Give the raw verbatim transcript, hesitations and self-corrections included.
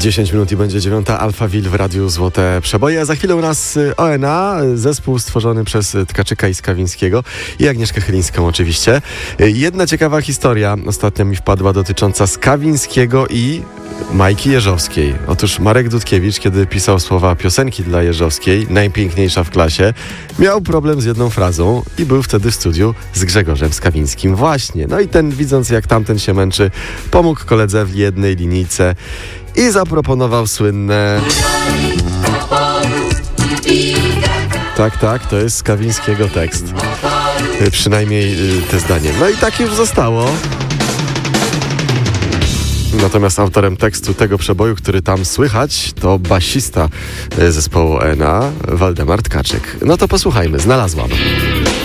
dziesięć minut i będzie dziewiąta. Alphaville w Radiu Złote Przeboje. A za chwilę u nas O N A, zespół stworzony przez Tkaczyka i Skawińskiego i Agnieszkę Chylińską oczywiście. Jedna ciekawa historia ostatnio mi wpadła dotycząca Skawińskiego i Majki Jeżowskiej. Otóż Marek Dudkiewicz, kiedy pisał słowa piosenki dla Jeżowskiej, najpiękniejsza w klasie, miał problem z jedną frazą i był wtedy w studiu z Grzegorzem Skawińskim właśnie. No i ten, widząc jak tamten się męczy, pomógł koledze w jednej linijce i zaproponował słynne... Tak, tak, to jest Skawińskiego tekst. Przynajmniej te zdanie. No i tak już zostało. Natomiast autorem tekstu tego przeboju, który tam słychać, to basista zespołu O N A, Waldemar Tkaczyk. No to posłuchajmy, znalazłam.